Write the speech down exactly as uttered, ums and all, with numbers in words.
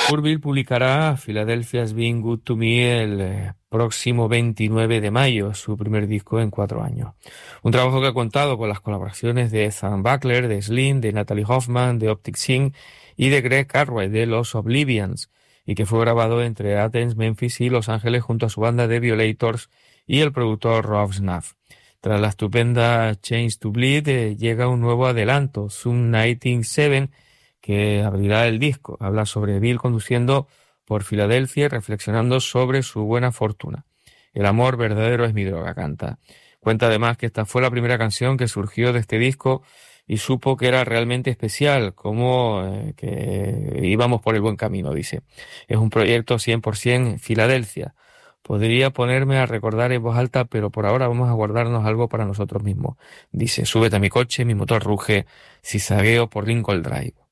Urville publicará Philadelphia's Been Good to Me el eh, próximo veintinueve de mayo, su primer disco en cuatro años. Un trabajo que ha contado con las colaboraciones de Ethan Buckler, de Slim, de Natalie Hoffman, de Optic Sing y de Greg Cartwright, de Los Oblivions, y que fue grabado entre Athens, Memphis y Los Ángeles junto a su banda de Violators y el productor Rob Snuff. Tras la estupenda Change to Bleed, eh, llega un nuevo adelanto, Zoom diecinueve siete, que abrirá el disco. Habla sobre Bill conduciendo por Filadelfia y reflexionando sobre su buena fortuna. El amor verdadero es mi droga, canta. Cuenta además que esta fue la primera canción que surgió de este disco y supo que era realmente especial, como eh, que íbamos por el buen camino, dice. Es un proyecto cien por ciento Filadelfia. Podría ponerme a recordar en voz alta, pero por ahora vamos a guardarnos algo para nosotros mismos. Dice, súbete a mi coche, mi motor ruge, zigzagueo por Lincoln Drive.